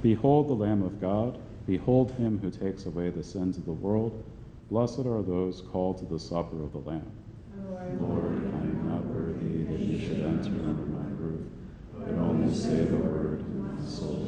Behold the Lamb of God. Behold him who takes away the sins of the world. Blessed are those called to the supper of the Lamb. Lord, I am not worthy that you should enter under my roof, but only say the word, and my soul